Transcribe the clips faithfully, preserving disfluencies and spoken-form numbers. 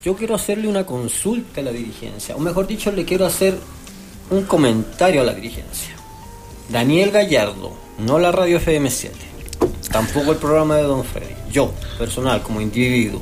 yo quiero hacerle una consulta a la dirigencia, o mejor dicho, le quiero hacer un comentario a la dirigencia. Daniel Gallardo, no la radio F M siete, tampoco el programa de Don Freddy, yo, personal, como individuo.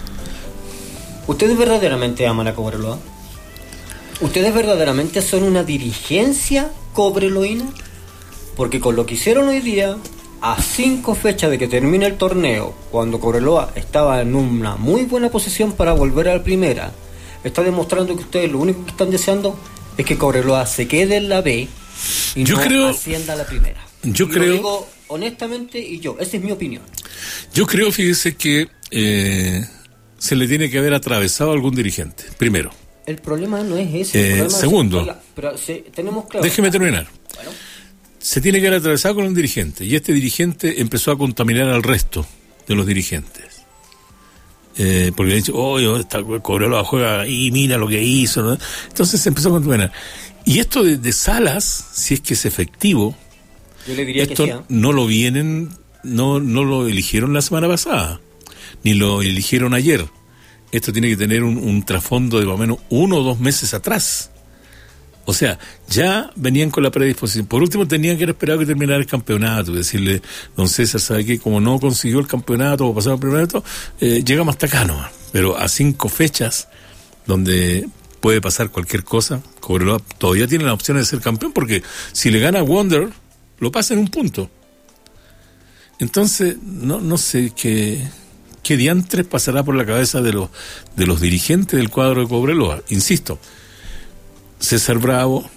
¿Ustedes verdaderamente aman a Cobreloa? ¿Ustedes verdaderamente son una dirigencia cobreloína? Porque con lo que hicieron hoy día, a cinco fechas de que termine el torneo, cuando Cobreloa estaba en una muy buena posición para volver a la primera, está demostrando que ustedes lo único que están deseando es que Cobreloa se quede en la B y yo no creo, ascienda a la primera. Yo y creo... Lo digo honestamente y yo, esa es mi opinión. Yo creo, fíjese, que eh, se le tiene que haber atravesado a algún dirigente, primero. El problema no es ese. Eh, el problema segundo, es, oiga, pero se, tenemos claro. Déjeme terminar. Bueno. Se tiene que haber atravesado con un dirigente, y este dirigente empezó a contaminar al resto de los dirigentes. Eh, porque le han dicho, oh, esta Cobreloa juega y mira lo que hizo, ¿no? Entonces se empezó a contaminar. Y esto de, de Salas, si es que es efectivo, yo le diría esto que sí, ¿eh? no lo vienen, no, no lo eligieron la semana pasada, ni lo eligieron ayer. Esto tiene que tener un, un trasfondo de más o menos uno o dos meses atrás. O sea, ya venían con la predisposición. Por último, tenían que haber esperado que terminara el campeonato, y decirle, don César, ¿sabe qué? Como no consiguió el campeonato o pasó el campeonato, eh, llegamos hasta acá nomás. Pero a cinco fechas, donde puede pasar cualquier cosa, Cobreloa todavía tiene la opción de ser campeón, porque si le gana a Wander, lo pasa en un punto. Entonces, no, no sé qué... ¿Qué diantres pasará por la cabeza de los de los dirigentes del cuadro de Cobreloa? Insisto, César Bravo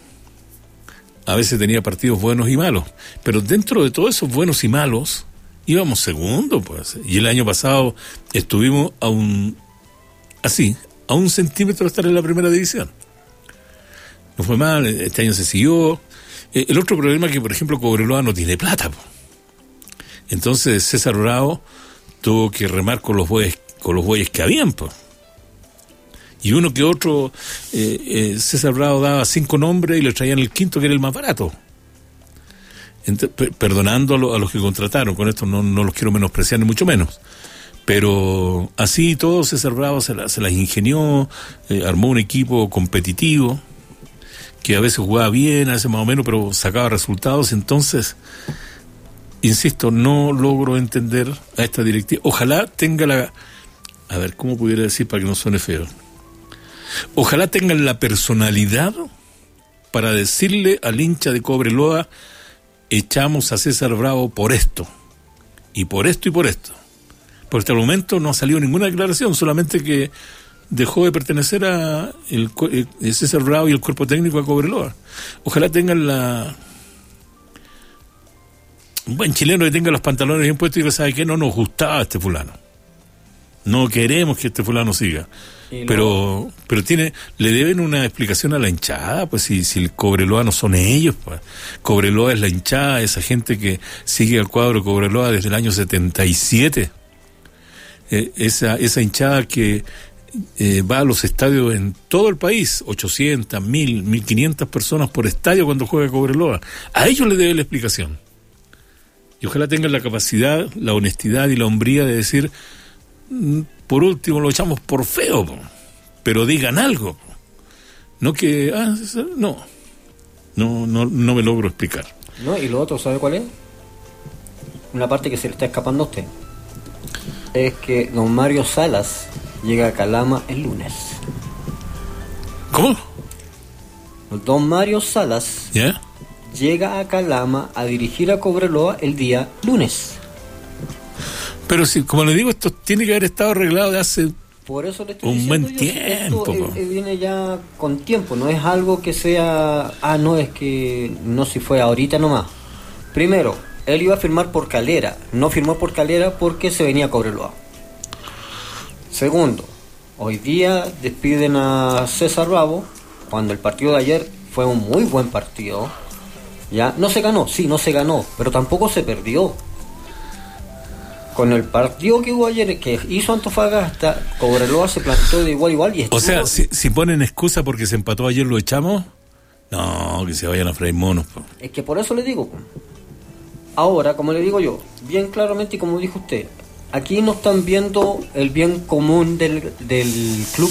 a veces tenía partidos buenos y malos, pero dentro de todos esos buenos y malos íbamos segundo, pues. Y el año pasado estuvimos a un así, a un centímetro de estar en la primera división. No fue mal, este año se siguió. El otro problema es que, por ejemplo, Cobreloa no tiene plata, pues. Entonces César Bravo tuvo que remar con los bueyes, con los bueyes que habían, pues. Y uno que otro, eh, eh, César Bravo daba cinco nombres y le traían el quinto, que era el más barato. Entonces, per- perdonando a, lo, a los que contrataron, con esto no, no los quiero menospreciar ni mucho menos. Pero así todo, César Bravo se, la, se las ingenió, eh, armó un equipo competitivo, que a veces jugaba bien, a veces más o menos, pero sacaba resultados. Entonces, insisto, no logro entender a esta directiva. Ojalá tenga la... A ver, ¿cómo pudiera decir para que no suene feo? Ojalá tengan la personalidad para decirle al hincha de Cobreloa, echamos a César Bravo por esto, y por esto y por esto. Por hasta el momento no ha salido ninguna declaración, solamente que dejó de pertenecer a el, el César Bravo y el cuerpo técnico de Cobreloa. Ojalá tengan la... un buen chileno que tenga los pantalones bien puestos y que sabe que no nos gustaba este fulano. No queremos que este fulano siga. Pero pero tiene le deben una explicación a la hinchada, pues si, si el Cobreloa no son ellos, pues. Cobreloa es la hinchada, esa gente que sigue al cuadro Cobreloa desde el año setenta y siete. Eh, esa, esa hinchada que eh, va a los estadios en todo el país, ochocientas, mil, mil quinientas personas por estadio cuando juega Cobreloa. A ellos le debe la explicación. Y ojalá tengan la capacidad, la honestidad y la hombría de decir, por último lo echamos por feo, pero digan algo. No que, ah, no, no, no, no me logro explicar. No, y lo otro, ¿sabe cuál es? Una parte que se le está escapando a usted. Es que don Mario Salas llega a Calama el lunes. ¿Cómo? Don Mario Salas ¿Ya? llega a Calama a dirigir a Cobreloa el día lunes. Pero si, como le digo, esto tiene que haber estado arreglado de hace Por eso le estoy un diciendo buen yo, tiempo. esto, eh, viene ya con tiempo, no es algo que sea, ah, no, es que no, si fue ahorita nomás. Primero, él iba a firmar por Calera, no firmó por Calera porque se venía a Cobreloa. Segundo, hoy día despiden a César Bravo, cuando el partido de ayer fue un muy buen partido. Ya, no se ganó, sí, no se ganó, pero tampoco se perdió. Con el partido que hubo ayer, que hizo Antofagasta, Cobreloa se plantó de igual a igual y estuvo... O sea, si, si ponen excusa porque se empató ayer, ¿lo echamos? No, que se vayan a freír monos. Po. Es que por eso le digo. Ahora, como le digo yo, bien claramente y como dijo usted, aquí no están viendo el bien común del, del club